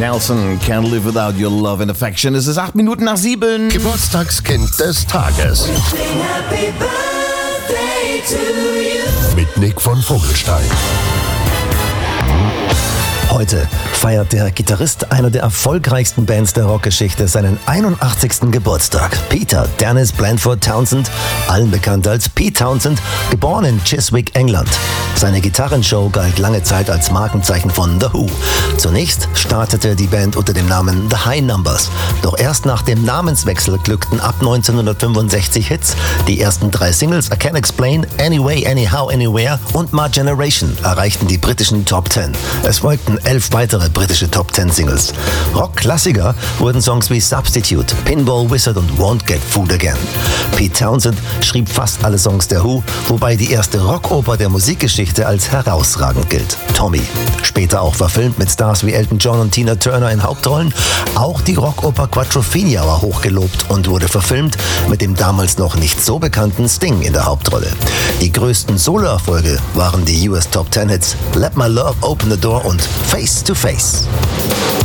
Nelson, Can't Live Without Your Love and Affection. Es ist 8 Minuten nach 7. Geburtstagskind des Tages. Happy birthday to you. Mit Nick von Vogelstein. Heute feiert der Gitarrist einer der erfolgreichsten Bands der Rockgeschichte seinen 81. Geburtstag. Peter Dennis Blandford Townsend, allen bekannt als Pete Townshend, geboren in Chiswick, England. Seine Gitarrenshow galt lange Zeit als Markenzeichen von The Who. Zunächst startete die Band unter dem Namen The High Numbers. Doch erst nach dem Namenswechsel glückten ab 1965 Hits. Die ersten 3 Singles I Can't Explain, Anyway, Anyhow, Anywhere und My Generation erreichten die britischen Top 10. Es folgten 11 weitere britische Top 10 Singles. Rock-Klassiker wurden Songs wie Substitute, Pinball Wizard und Won't Get Fooled Again. Pete Townshend schrieb fast alle Songs der Who, wobei die erste Rockoper der Musikgeschichte als herausragend gilt. Tommy. Später auch verfilmt mit Stars wie Elton John und Tina Turner in Hauptrollen. Auch die Rockoper Quattrophenia war hochgelobt und wurde verfilmt mit dem damals noch nicht so bekannten Sting in der Hauptrolle. Die größten Soloerfolge waren die US Top 10 Hits Let My Love Open the Door und Face to Face.